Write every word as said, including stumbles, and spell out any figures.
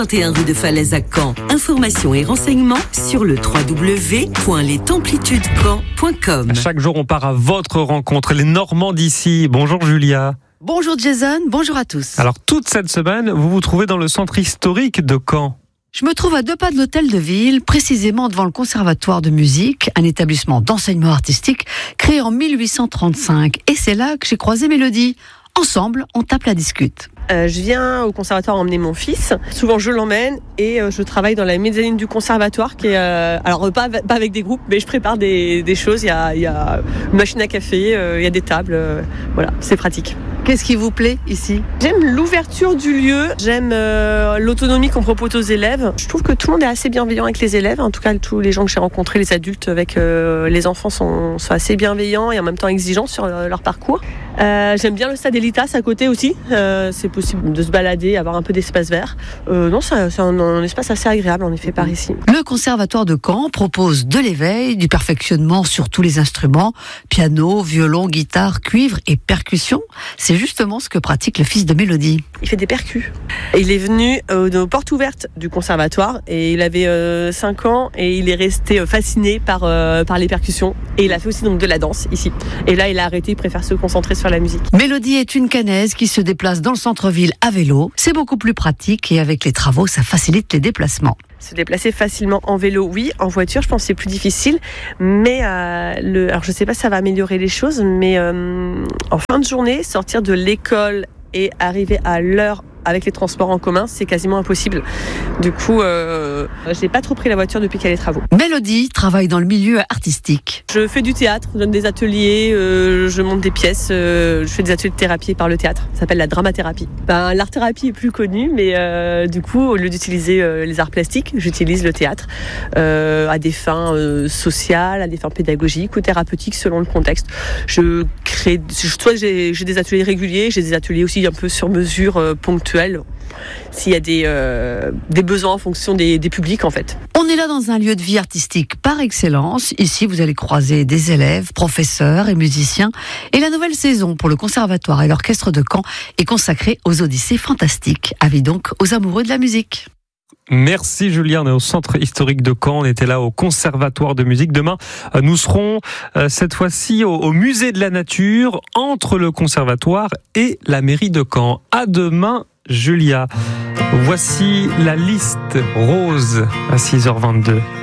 vingt et un rue de Falaise à Caen. Informations et renseignements sur le w w w point les templitudes caen point com. Chaque jour, on part à votre rencontre, les Normands d'ici. Bonjour Julia. Bonjour Jason, bonjour à tous. Alors, toute cette semaine, vous vous trouvez dans le centre historique de Caen. Je me trouve à deux pas de l'hôtel de ville, précisément devant le conservatoire de musique, un établissement d'enseignement artistique créé en mille huit cent trente-cinq. Et c'est là que j'ai croisé Mélodie. Ensemble, on tape la discute. Euh, je viens au conservatoire emmener mon fils. Souvent, je l'emmène et euh, je travaille dans la mezzanine du conservatoire, qui est euh, alors pas, pas avec des groupes, mais je prépare des, des choses. Il y a, il y a une machine à café, euh, il y a des tables. Euh, voilà, c'est pratique. Qu'est-ce qui vous plaît ici ? J'aime l'ouverture du lieu, j'aime euh, l'autonomie qu'on propose aux élèves. Je trouve que tout le monde est assez bienveillant avec les élèves. En tout cas, tous les gens que j'ai rencontrés, les adultes avec euh, les enfants sont, sont assez bienveillants et en même temps exigeants sur euh, leur parcours. Euh, j'aime bien le stade Elitas à côté aussi. Euh, c'est possible de se balader, avoir un peu d'espace vert. Euh, non, c'est, c'est un, un espace assez agréable en effet par ici. Le conservatoire de Caen propose de l'éveil, du perfectionnement sur tous les instruments, piano, violon, guitare, cuivre et percussion. C'est justement ce que pratique le fils de Mélodie. Il fait des percus. Il est venu euh, aux portes ouvertes du conservatoire et il avait euh, cinq ans et il est resté fasciné par, euh, par les percussions. Et il a fait aussi donc de la danse ici. Et là, il a arrêté, il préfère se concentrer sur la musique. Mélodie est une Caennaise qui se déplace dans le centre-ville à vélo. C'est beaucoup plus pratique et avec les travaux, ça facilite les déplacements. Se déplacer facilement en vélo, oui. En voiture, je pense que c'est plus difficile. Mais euh, le, alors je ne sais pas si ça va améliorer les choses, mais euh, en fin de journée, sortir de l'école et arriver à l'heure avec les transports en commun, c'est quasiment impossible. Du coup, euh, je n'ai pas trop pris la voiture depuis qu'il y a les travaux. Mélodie travaille dans le milieu artistique. Je fais du théâtre, je donne des ateliers, euh, je monte des pièces, euh, je fais des ateliers de thérapie par le théâtre. Ça s'appelle la dramathérapie. Ben, l'art-thérapie est plus connue, mais euh, du coup, au lieu d'utiliser euh, les arts plastiques, j'utilise le théâtre euh, à des fins euh, sociales, à des fins pédagogiques ou thérapeutiques selon le contexte. Je crée, soit j'ai, j'ai des ateliers réguliers, j'ai des ateliers aussi un peu sur mesure, euh, ponctuels. S'il y a des, euh, des besoins en fonction des, des publics en fait. On est là dans un lieu de vie artistique par excellence. Ici, vous allez croiser des élèves, professeurs et musiciens. Et la nouvelle saison pour le Conservatoire et l'Orchestre de Caen est consacrée aux Odyssées fantastiques. Avis donc aux amoureux de la musique. Merci Julien, on est au centre historique de Caen, on était là au conservatoire de musique. Demain, nous serons euh, cette fois-ci au, au musée de la nature, entre le conservatoire et la mairie de Caen. À demain Julia. Voici la liste rose à six heures vingt-deux.